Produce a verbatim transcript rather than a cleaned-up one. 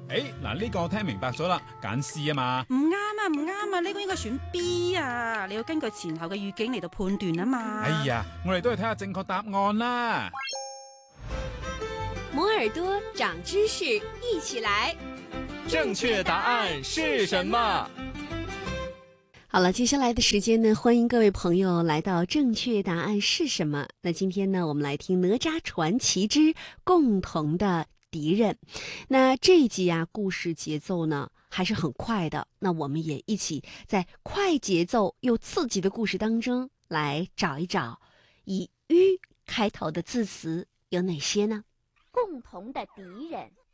誒，嗱呢個我聽明白咗啦，揀 C 啊嘛。 唔啱啊，唔啱啊，呢個應該選 B 啊，你要根據前後嘅語境嚟到判斷啊嘛。 哎呀，我哋都係睇下正確答案啦。 摩耳朵長知識，一起來。 正確答案是什麼？ 好了，接下來的時間呢，歡迎各位朋友來到正確答案是什麼？那今天呢，我們來聽哪吒傳奇之共同的敵人。那這一集啊，故事節奏呢還是很快的。那我們也一起在快節奏又刺激的故事當中來找一找，以“吁”開頭的字詞有哪些呢？ 共同的敵人。